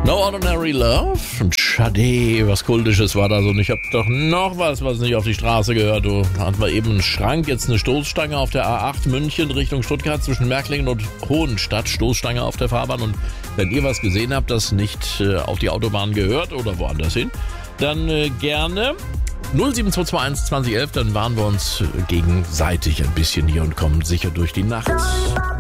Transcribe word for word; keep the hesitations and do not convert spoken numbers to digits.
No Ordinary Love und Sade, was Kultisches war das und ich hab doch noch was, was nicht auf die Straße gehört. Du hatten wir eben einen Schrank, jetzt eine Stoßstange auf der A acht München Richtung Stuttgart zwischen Märklingen und Hohenstadt, Stoßstange auf der Fahrbahn und wenn ihr was gesehen habt, das nicht äh, auf die Autobahn gehört oder woanders hin, dann äh, gerne null sieben zwei zwei eins zwanzig elf, dann waren wir uns gegenseitig ein bisschen hier und kommen sicher durch die Nacht.